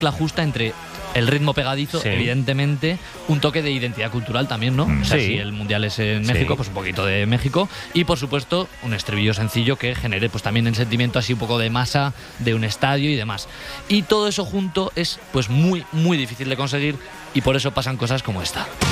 mezcla justa entre el ritmo pegadizo, Sí. evidentemente, un toque de identidad cultural también, ¿no? O sea, Sí. si el mundial es en México, Sí. pues un poquito de México. Y por supuesto, un estribillo sencillo que genere pues también el sentimiento así un poco de masa de un estadio y demás. Y todo eso junto es pues muy, muy difícil de conseguir y por eso pasan cosas como esta.